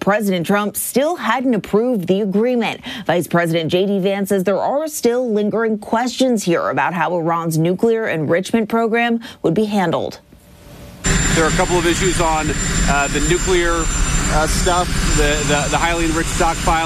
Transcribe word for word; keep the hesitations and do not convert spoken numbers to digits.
President Trump still hadn't approved the agreement. Vice President J D Vance says there are still lingering questions here about how Iran's nuclear enrichment program would be handled. There are a couple of issues on uh, the nuclear uh, stuff, the, the, the highly enriched stockpile.